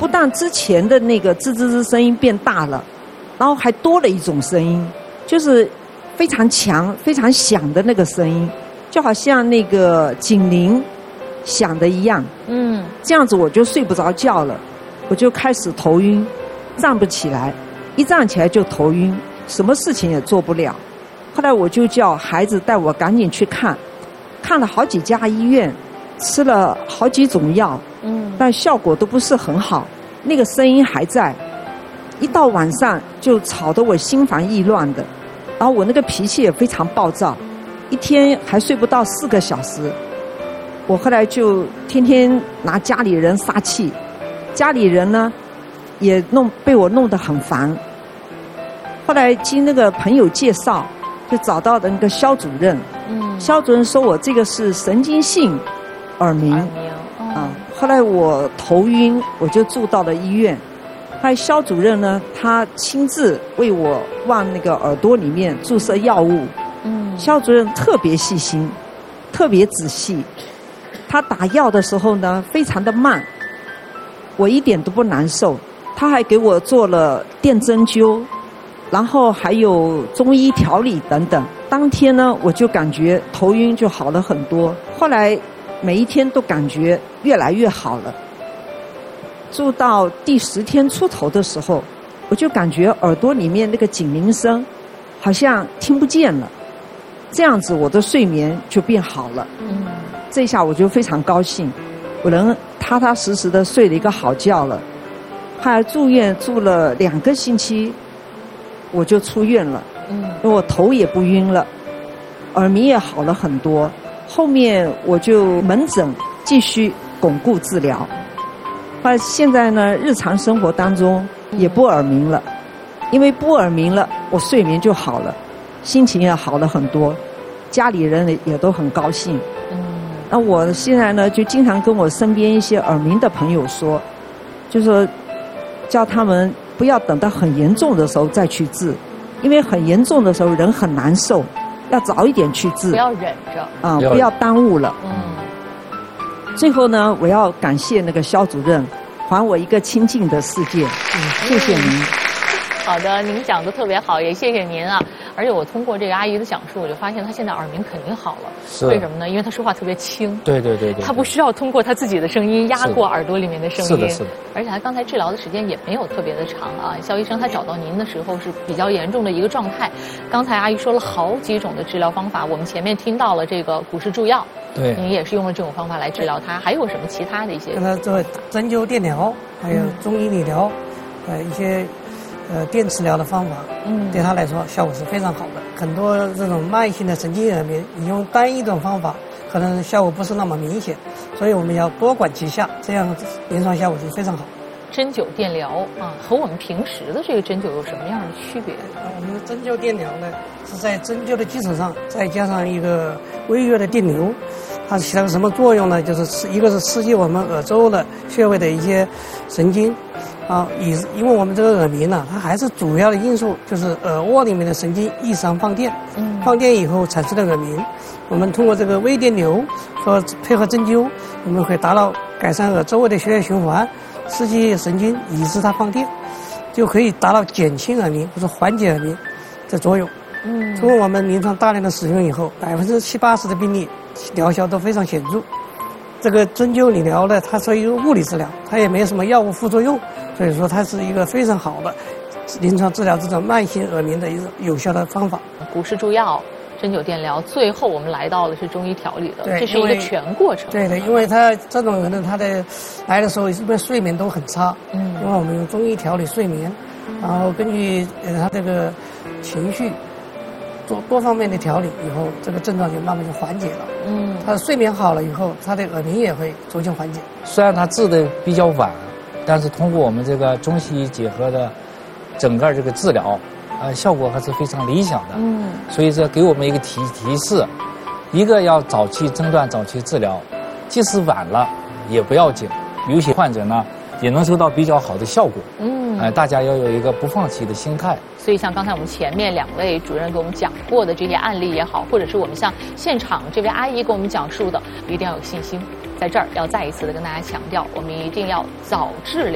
但之前的那个吱吱吱声音变大了，然后还多了一种声音，就是非常强、非常响的那个声音，就好像那个警铃响的一样。这样子我就睡不着觉了，我就开始头晕，站不起来，一站起来就头晕，什么事情也做不了。后来我就叫孩子带我赶紧去看，看了好几家医院，吃了好几种药，但效果都不是很好，那个声音还在。一到晚上就吵得我心烦意乱的，然后我那个脾气也非常暴躁，一天还睡不到4个小时。我后来就天天拿家里人撒气，家里人呢也被我弄得很烦。后来经那个朋友介绍，就找到的那个肖主任，肖主任说我这个是神经性耳鸣后来我头晕，我就住到了医院。后来肖主任呢，他亲自为我往那个耳朵里面注射药物。肖主任特别细心，特别仔细。他打药的时候呢，非常的慢，我一点都不难受。他还给我做了电针灸，然后还有中医调理等等。当天呢，我就感觉头晕就好了很多。后来每一天都感觉越来越好了。住到第10天出头的时候，我就感觉耳朵里面那个警铃声好像听不见了，这样子我的睡眠就变好了。这下我就非常高兴，我能踏踏实实的睡了一个好觉了。还住院住了2个星期，我就出院了。因为我头也不晕了，耳鸣也好了很多。后面我就门诊继续巩固治疗。现在呢，日常生活当中也不耳鸣了，因为不耳鸣了，我睡眠就好了，心情也好了很多，家里人也都很高兴。那我现在呢，就经常跟我身边一些耳鸣的朋友说，就说叫他们不要等到很严重的时候再去治，因为很严重的时候人很难受，要早一点去治， 不要忍着， 不要耽误了。最后呢，我要感谢那个肖主任，还我一个清静的世界。谢谢您。 好的，您讲的特别好，也谢谢您啊。而且我通过这个阿姨的讲述，我就发现她现在耳鸣肯定好了。为什么呢？因为她说话特别轻。对。她不需要通过她自己的声音压过耳朵里面的声音。是的。而且她刚才治疗的时间也没有特别的长啊。肖医生他找到您的时候是比较严重的一个状态。刚才阿姨说了好几种的治疗方法，我们前面听到了这个古氏助药。对。您也是用了这种方法来治疗它，还有什么其他的一些？ 跟他做针灸、电疗，还有中医理疗，一些电磁疗的方法，对他来说效果是非常好的。很多这种慢性的神经耳鸣，你用单一种方法，可能效果不是那么明显，所以我们要多管齐下，这样临床效果是非常好。 针灸电疗啊，和我们平时的这个针灸有什么样的区别？ 我们的针灸电疗呢，是在针灸的基础上再加上一个微弱的电流，它起到什么作用呢？就是一个是刺激我们耳周的穴位的一些神经。因为我们这个耳鸣呢，它还是主要的因素就是耳蜗里面的神经异常放电，放电以后产生的耳鸣。我们通过这个微电流和配合针灸，我们会达到改善耳周围的血液循环，刺激神经抑制它放电，就可以达到减轻耳鸣或者缓解耳鸣的作用。通过我们临床大量的使用以后，70-80%的病例疗效都非常显著。这个针灸理疗呢，它属于一个物理治疗，它也没有什么药物副作用，所以说它是一个非常好的临床治疗这种慢性耳鸣的一种有效的方法。 古氏助药、针灸电疗，最后我们来到的是中医调理的，这是一个全过程。 对的，因为他这种人呢，他的来的时候，一般睡眠都很差，因为我们用中医调理睡眠，然后根据他这个情绪做多方面的调理以后，这个症状就慢慢就缓解了。他的睡眠好了以后，他的耳鸣也会逐渐缓解。 虽然他治的比较晚，但是通过我们这个中西医结合的整个这个治疗，效果还是非常理想的。所以说给我们一个提示，一个要早期诊断、早期治疗，即使晚了也不要紧，有些患者呢也能收到比较好的效果。大家要有一个不放弃的心态。 所以像刚才我们前面2位主任给我们讲过的这些案例也好，或者是我们像现场这位阿姨给我们讲述的，一定要有信心。在这儿要再一次的跟大家强调，我们一定要早治疗。